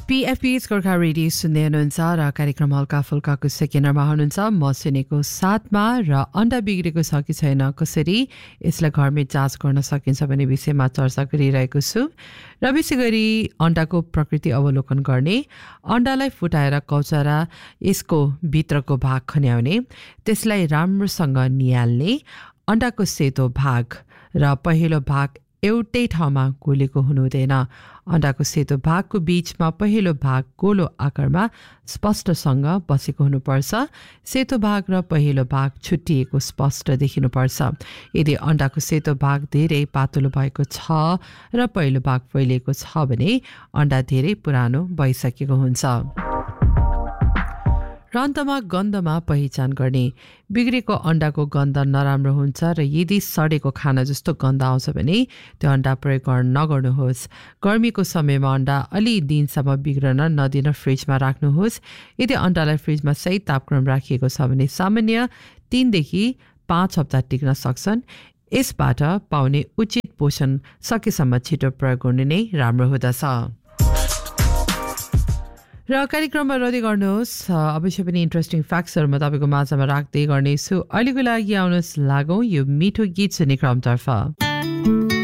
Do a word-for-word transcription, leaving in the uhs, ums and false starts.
पीएफपीएस Gorkha radio सुन्दै हुनुहुन्छ र कार्यक्रम हल्का फुल्काको सेकेन्डरमा हुनुहुन्छ म सुनेको साथमा र अन्डा बिग्रेको छ कि छैन कसरी यसलाई घरमै जाँच गर्न सकिन्छ भन्ने विषयमा चर्चा गरिरहेको छु र विशेष गरी अन्डाको प्रकृति अवलोकन गर्ने अन्डालाई फुटाएर कौचरा यसको भित्रको भाग खन्याउने त्यसलाई राम्रोसँग नियाल्ने अन्डाको सेतो भाग र पहिलो भाग एउटै ठाउँमा गोलेको हुनुहुँदैन अन्डाको सेतो भागको बीचमा पहिलो भाग गोलो आकारमा स्पष्टसँग बसेको हुनुपर्छ सेतो भाग र पहिलो भाग छुट्टिएको स्पष्ट देखिनुपर्छ यदि अन्डाको सेतो भाग धेरै पातलो भएको छ र पहिलो भाग फैलिएको छ भने अन्डा धेरै पुरानो भइसकेको हुन्छ र अन्तमा गन्धमा पहिचान गर्ने बिग्रेको अन्डाको गन्ध नराम्रो हुन्छ र यदि सडेको खाना जस्तो गन्ध आउँछ भने त्यो अन्डा प्रयोग गर्न नगर्नुहोस् गर्मीको समयमा अन्डा अलि दिनसम्म बिग्रन नदिन फ्रिजमा राख्नुहोस् यदि अन्डालाई फ्रिजमा सही तापक्रम राखिएको छ भने सामान्य तीनदेखि पाँच हप्ता टिक्न सक्छन् यसबाट पाउने उचित पोषण सकेसम्म छिटो प्रयोग गर्ने नै राम्रो हुँदछ र कार्यक्रममा रहँदै गर्नुहोस् अवश्य पनि इन्ट्रेस्टिङ फ्याक्ट्सहरू म तपाईँको माझमा राख्दै गर्नेछु अहिलेको लागि आउनुहोस् लागौँ यो मिठो गीत सुन्ने क्रमतर्फ